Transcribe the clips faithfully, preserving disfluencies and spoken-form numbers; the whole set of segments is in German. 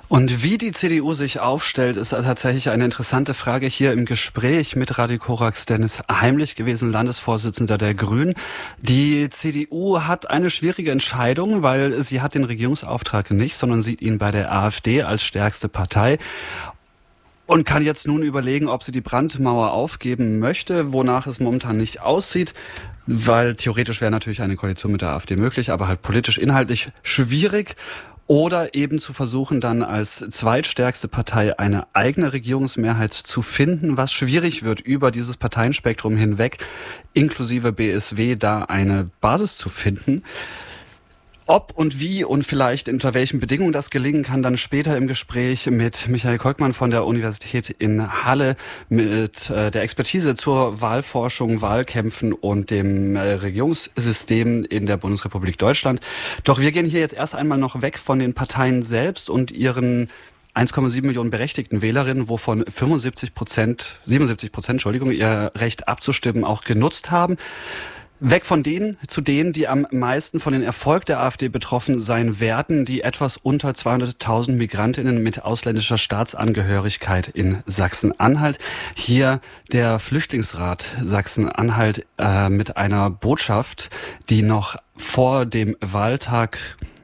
Und wie die C D U sich aufstellt, ist tatsächlich eine interessante Frage hier im Gespräch mit Radio Korax Dennis Heimlich gewesen, Landesvorsitzender der Grünen. Die C D U hat eine schwierige Entscheidung, weil sie hat den Regierungsauftrag nicht, sondern sieht ihn bei der AfD als stärkste Partei. Und kann jetzt nun überlegen, ob sie die Brandmauer aufgeben möchte, wonach es momentan nicht aussieht. Weil theoretisch wäre natürlich eine Koalition mit der AfD möglich, aber halt politisch, inhaltlich schwierig. Oder eben zu versuchen, dann als zweitstärkste Partei eine eigene Regierungsmehrheit zu finden, was schwierig wird, über dieses Parteienspektrum hinweg, inklusive B S W, da eine Basis zu finden. Ob und wie und vielleicht unter welchen Bedingungen das gelingen kann, dann später im Gespräch mit Michael Kolkmann von der Universität in Halle mit äh, der Expertise zur Wahlforschung, Wahlkämpfen und dem äh, Regierungssystem in der Bundesrepublik Deutschland. Doch wir gehen hier jetzt erst einmal noch weg von den Parteien selbst und ihren eins Komma sieben Millionen berechtigten Wählerinnen, wovon fünfundsiebzig Prozent, siebenundsiebzig Prozent, Entschuldigung, ihr Recht abzustimmen auch genutzt haben. Weg von denen zu denen, die am meisten von den Erfolg der AfD betroffen sein werden, die etwas unter zweihunderttausend Migrantinnen mit ausländischer Staatsangehörigkeit in Sachsen-Anhalt. Hier der Flüchtlingsrat Sachsen-Anhalt äh, mit einer Botschaft, die noch vor dem Wahltag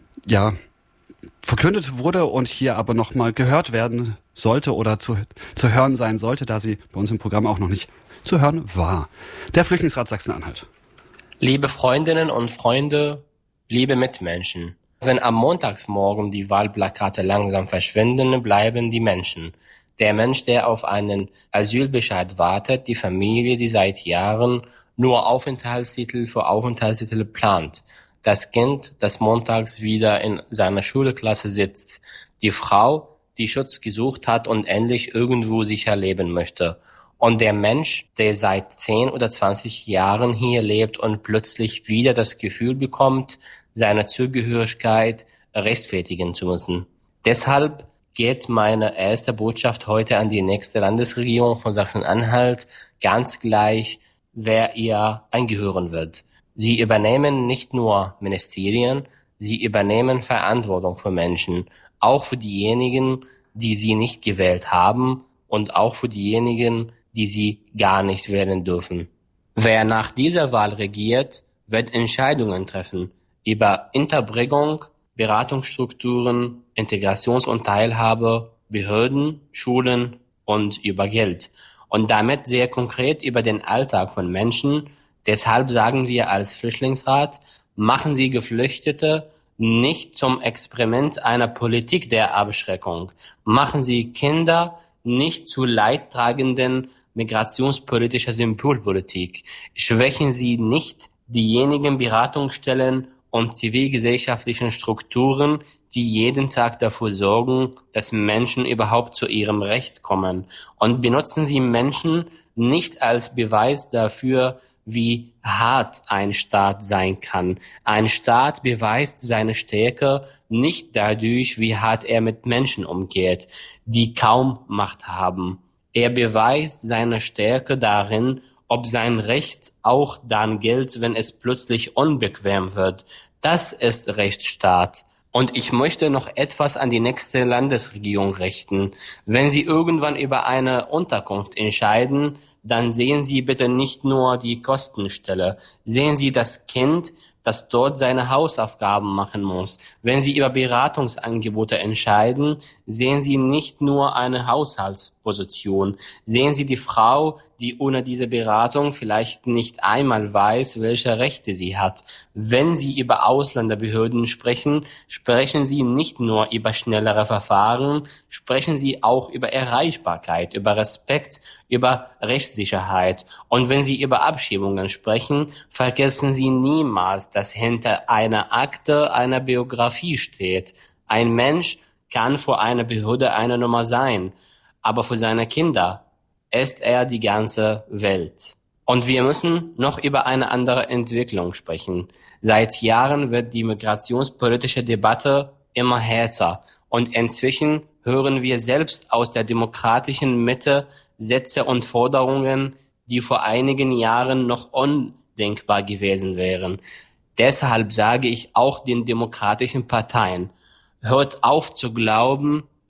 ja verkündet wurde und hier aber noch mal gehört werden sollte oder zu, zu hören sein sollte, da sie bei uns im Programm auch noch nicht zu hören war. Der Flüchtlingsrat Sachsen-Anhalt. Liebe Freundinnen und Freunde, liebe Mitmenschen, wenn am Montagsmorgen die Wahlplakate langsam verschwinden, bleiben die Menschen. Der Mensch, der auf einen Asylbescheid wartet, die Familie, die seit Jahren nur Aufenthaltstitel für Aufenthaltstitel plant, das Kind, das montags wieder in seiner Schulklasse sitzt, die Frau, die Schutz gesucht hat und endlich irgendwo sicher leben möchte. Und der Mensch, der seit zehn oder zwanzig Jahren hier lebt und plötzlich wieder das Gefühl bekommt, seine Zugehörigkeit rechtfertigen zu müssen. Deshalb geht meine erste Botschaft heute an die nächste Landesregierung von Sachsen-Anhalt, ganz gleich, wer ihr eingehören wird. Sie übernehmen nicht nur Ministerien, sie übernehmen Verantwortung für Menschen, auch für diejenigen, die sie nicht gewählt haben und auch für diejenigen, die sie gar nicht wählen dürfen. Wer nach dieser Wahl regiert, wird Entscheidungen treffen über Interbringung, Beratungsstrukturen, Integrations- und Teilhabe, Behörden, Schulen und über Geld. Und damit sehr konkret über den Alltag von Menschen. Deshalb sagen wir als Flüchtlingsrat, machen Sie Geflüchtete nicht zum Experiment einer Politik der Abschreckung. Machen Sie Kinder nicht zu leidtragenden migrationspolitischer Symbolpolitik. Schwächen Sie nicht diejenigen Beratungsstellen und zivilgesellschaftlichen Strukturen, die jeden Tag dafür sorgen, dass Menschen überhaupt zu ihrem Recht kommen. Und benutzen Sie Menschen nicht als Beweis dafür, wie hart ein Staat sein kann. Ein Staat beweist seine Stärke nicht dadurch, wie hart er mit Menschen umgeht, die kaum Macht haben. Er beweist seine Stärke darin, ob sein Recht auch dann gilt, wenn es plötzlich unbequem wird. Das ist Rechtsstaat. Und ich möchte noch etwas an die nächste Landesregierung richten. Wenn Sie irgendwann über eine Unterkunft entscheiden, dann sehen Sie bitte nicht nur die Kostenstelle. Sehen Sie das Kind, das dort seine Hausaufgaben machen muss. Wenn Sie über Beratungsangebote entscheiden, sehen Sie nicht nur eine Haushaltsposition. Sehen Sie die Frau, die ohne diese Beratung vielleicht nicht einmal weiß, welche Rechte sie hat. Wenn Sie über Ausländerbehörden sprechen, sprechen Sie nicht nur über schnellere Verfahren, sprechen Sie auch über Erreichbarkeit, über Respekt, über Rechtssicherheit. Und wenn Sie über Abschiebungen sprechen, vergessen Sie niemals, dass hinter einer Akte eine Biografie steht. Ein Mensch kann für eine Behörde eine Nummer sein, aber für seine Kinder ist er die ganze Welt. Und wir müssen noch über eine andere Entwicklung sprechen. Seit Jahren wird die migrationspolitische Debatte immer härter. Und inzwischen hören wir selbst aus der demokratischen Mitte Sätze und Forderungen, die vor einigen Jahren noch undenkbar gewesen wären. Deshalb sage ich auch den demokratischen Parteien, hört auf zu glauben,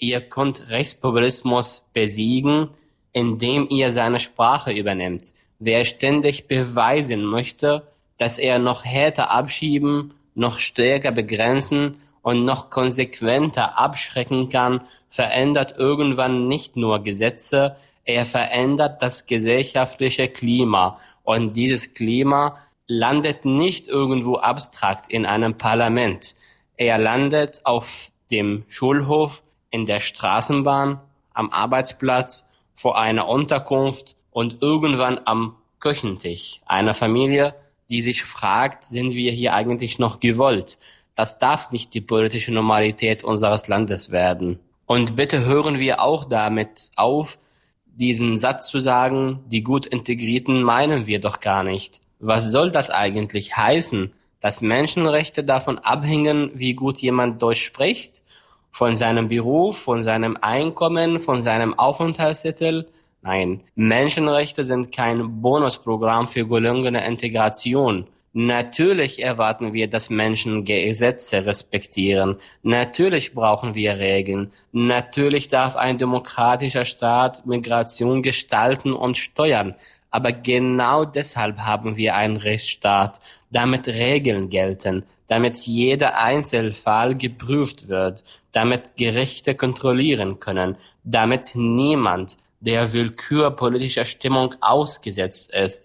ihr könnt Rechtspopulismus besiegen, indem ihr seine Sprache übernimmt. Wer ständig beweisen möchte, dass er noch härter abschieben, noch stärker begrenzen und noch konsequenter abschrecken kann, verändert irgendwann nicht nur Gesetze, er verändert das gesellschaftliche Klima. Und dieses Klima landet nicht irgendwo abstrakt in einem Parlament. Er landet auf dem Schulhof, in der Straßenbahn, am Arbeitsplatz, vor einer Unterkunft und irgendwann am Küchentisch einer Familie, die sich fragt, sind wir hier eigentlich noch gewollt? Das darf nicht die politische Normalität unseres Landes werden. Und bitte hören wir auch damit auf, diesen Satz zu sagen, die gut Integrierten meinen wir doch gar nicht. Was soll das eigentlich heißen? Dass Menschenrechte davon abhängen, wie gut jemand Deutsch spricht? Von seinem Beruf, von seinem Einkommen, von seinem Aufenthaltstitel? Nein, Menschenrechte sind kein Bonusprogramm für gelungene Integration. Natürlich erwarten wir, dass Menschen Gesetze respektieren. Natürlich brauchen wir Regeln. Natürlich darf ein demokratischer Staat Migration gestalten und steuern. Aber genau deshalb haben wir einen Rechtsstaat, damit Regeln gelten, damit jeder Einzelfall geprüft wird, damit Gerichte kontrollieren können, damit niemand der Willkür politischer Stimmung ausgesetzt ist.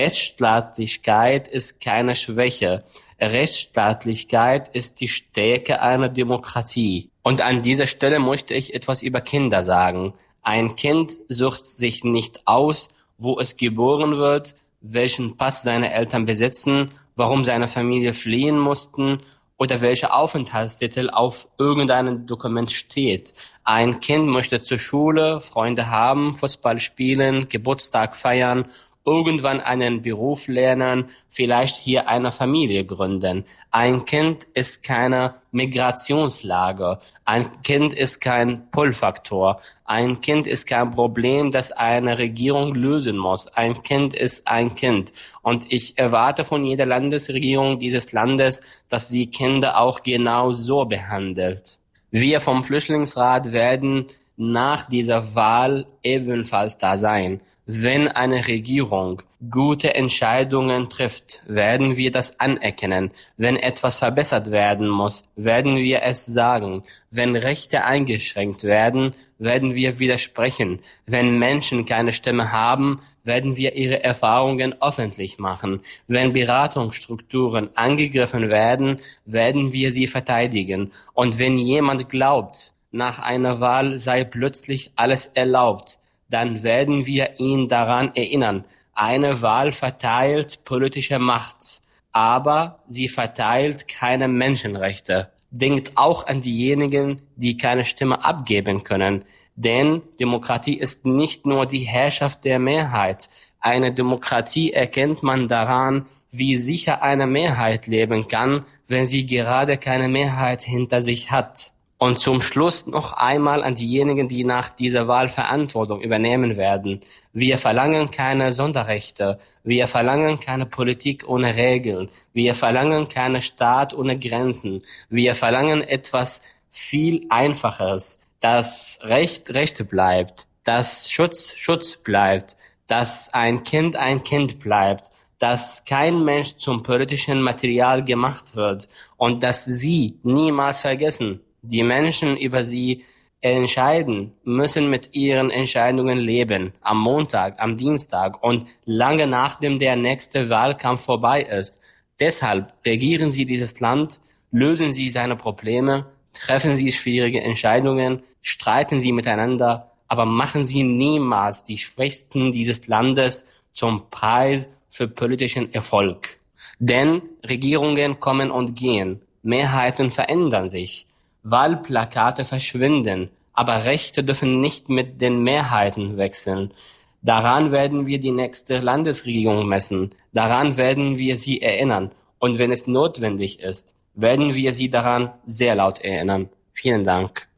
Rechtsstaatlichkeit ist keine Schwäche. Rechtsstaatlichkeit ist die Stärke einer Demokratie. Und an dieser Stelle möchte ich etwas über Kinder sagen. Ein Kind sucht sich nicht aus, wo es geboren wird, welchen Pass seine Eltern besitzen, warum seine Familie fliehen mussten oder welcher Aufenthaltstitel auf irgendeinem Dokument steht. Ein Kind möchte zur Schule, Freunde haben, Fußball spielen, Geburtstag feiern, irgendwann einen Beruf lernen, vielleicht hier eine Familie gründen. Ein Kind ist keine Migrationslage. Ein Kind ist kein Pull-Faktor. Ein Kind ist kein Problem, das eine Regierung lösen muss. Ein Kind ist ein Kind. Und ich erwarte von jeder Landesregierung dieses Landes, dass sie Kinder auch genau so behandelt. Wir vom Flüchtlingsrat werden nach dieser Wahl ebenfalls da sein. Wenn eine Regierung gute Entscheidungen trifft, werden wir das anerkennen. Wenn etwas verbessert werden muss, werden wir es sagen. Wenn Rechte eingeschränkt werden, werden wir widersprechen. Wenn Menschen keine Stimme haben, werden wir ihre Erfahrungen öffentlich machen. Wenn Beratungsstrukturen angegriffen werden, werden wir sie verteidigen. Und wenn jemand glaubt, nach einer Wahl sei plötzlich alles erlaubt, dann werden wir ihn daran erinnern. Eine Wahl verteilt politische Macht, aber sie verteilt keine Menschenrechte. Denkt auch an diejenigen, die keine Stimme abgeben können. Denn Demokratie ist nicht nur die Herrschaft der Mehrheit. Eine Demokratie erkennt man daran, wie sicher eine Mehrheit leben kann, wenn sie gerade keine Mehrheit hinter sich hat. Und zum Schluss noch einmal an diejenigen, die nach dieser Wahl Verantwortung übernehmen werden. Wir verlangen keine Sonderrechte. Wir verlangen keine Politik ohne Regeln. Wir verlangen keinen Staat ohne Grenzen. Wir verlangen etwas viel Einfacheres. Dass Recht Recht bleibt. Dass Schutz Schutz bleibt. Dass ein Kind ein Kind bleibt. Dass kein Mensch zum politischen Material gemacht wird. Und dass sie niemals vergessen, die Menschen über sie entscheiden, müssen mit ihren Entscheidungen leben. Am Montag, am Dienstag und lange nachdem der nächste Wahlkampf vorbei ist. Deshalb regieren Sie dieses Land, lösen Sie seine Probleme, treffen Sie schwierige Entscheidungen, streiten Sie miteinander, aber machen Sie niemals die Schwächsten dieses Landes zum Preis für politischen Erfolg. Denn Regierungen kommen und gehen, Mehrheiten verändern sich. Wahlplakate verschwinden, aber Rechte dürfen nicht mit den Mehrheiten wechseln. Daran werden wir die nächste Landesregierung messen. Daran werden wir sie erinnern. Und wenn es notwendig ist, werden wir sie daran sehr laut erinnern. Vielen Dank.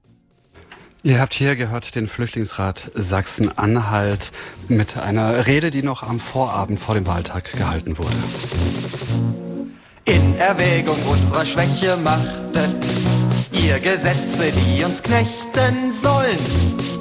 Ihr habt hier gehört den Flüchtlingsrat Sachsen-Anhalt mit einer Rede, die noch am Vorabend vor dem Wahltag gehalten wurde. In Erwägung unserer Schwäche machtet ihr Gesetze, die uns knechten sollen.